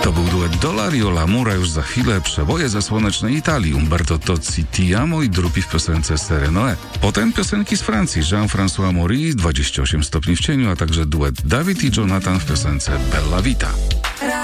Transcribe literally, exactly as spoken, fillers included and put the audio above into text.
To był duet Dolario L'Amura, już za chwilę przeboje ze słonecznej Italii, Umberto Tozzi Ti amo i Drupi w piosence Serenoe. Potem piosenki z Francji, Jean-François Maury, dwadzieścia osiem stopni w cieniu, a także duet Dawid i Jonathan w piosence Bella Vita.